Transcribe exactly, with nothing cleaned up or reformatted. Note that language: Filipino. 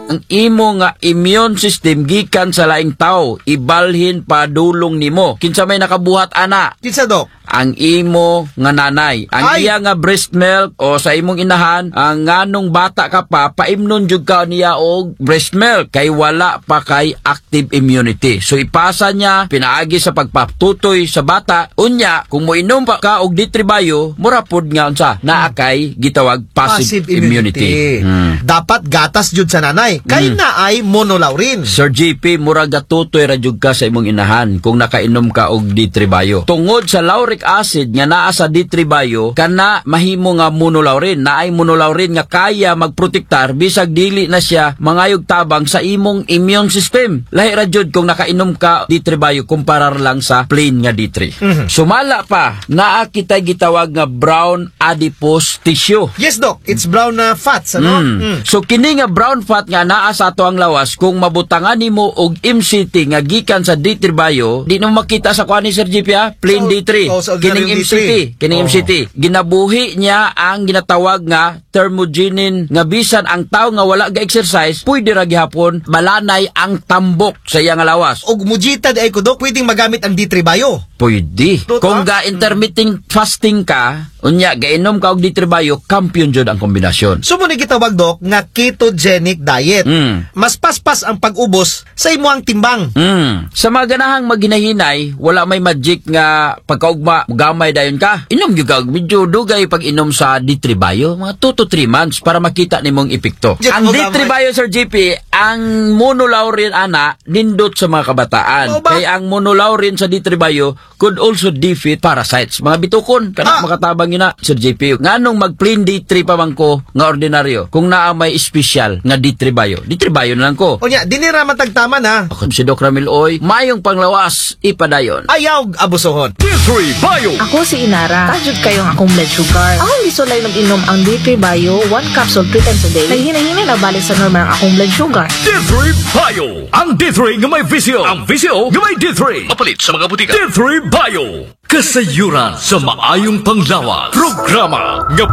ang imo nga immune system gikan sa laing tao ibalhin padulong nimo. Kinsa may nakabuhat ana? Kinsa, Dok? Ang imo nga nanay. Ang Ay! iya nga breast milk o sa imong inahan, ang nganong bata ka pa, paimnon jud ka niya og breast milk kay wala pa kay active immunity. So ipasa niya pinaagi sa pagpatutoy sa bata. Unya, kung moinom pa ka og Ditribayo, mura pod nga unsa naa kay gitawag passive, Passive immunity. Hmm. Dapat gatas jud sa nanay. Kay na ay monolaurin. Sir G P, mura gatutoy ra jud ka sa imong inahan kung nakainom ka og Ditribayo. Tungod sa lauric acid nga naa sa Ditribayo, kana mahimo nga monolaurin. Naay monolaurin nga kaya magprotektar bisag dili na siya mangayog tabang sa imong immune system. Lahi ra jud kung nakainom ka Ditribayo kumparar lang sa plain nga D three. Mhm. Sumala pa, naa kita gitawag nga brown adipose tissue. Yes, Dok. It's brown na fats, ano? Mm. Mm. So kini nga brown fat nga naa sa ato ang lawas kung mabutangan nimo og M C T nga gikan sa Ditribayo, di na makita sa kuan ni Sir G P ha? Plain So, D three. oh, so Kining yung M C T, D three. kining Oh. M C T. Ginabuhi niya ang ginatawag nga thermogenin nga bisan ang tao nga wala ga exercise, pwede ra gihapon malanay ang tambok sa iyang lawas. Og mujita di ay ko, Dok, pwedeng magamit ang Ditribayo. Pwede. Totoo? Kung ga intermittent fasting ka, unya gainom ka og Ditribayo, kampiyon jud ang kombinasyon. So, muna gitawag, Dok, nga ketogenic diet. Mm. Mas paspas ang pag-ubos sa imuang timbang. Mm. Sa mga ganahang maginahinay, wala may magic nga pagkaugma, gamay dayon ka. Inom yung ka, medyo dugay pag inom sa Ditribayo, mga two to three months para makita nimong epekto. Diyan Ang mo gamay. Ditribayo, Sir G P, ang monolaurin ana, nindot sa mga kabataan. Oo ba? Kaya ang monolaurin sa Ditribayo could also defeat parasites. Mga bitukon, kana Ah. makatabang yun na, Sir G P. Nganong mag-plain D three pa man ko nga ordinaryo, kung naa may special nga Ditribayo, Ditribayo na lang ko. O niya, dinira matagtaman, ha? Ako si Doc Ramil Oy, mayong panglawas, ipadayon. Ayaw abusohon. D three Bio. Ako si Inara. Tajud kayong akong blood sugar. Akong gisulay mag-inom ang D three Bio, one capsule three times a day. Naghinahinay na balik sa normal ang akong blood sugar. D three Bio. Ang D three nga may visio. Ang visio nga may D three. Mapalit sa mga butika. D three Bio. Kasayuran sa maayong panglawas. Programa nga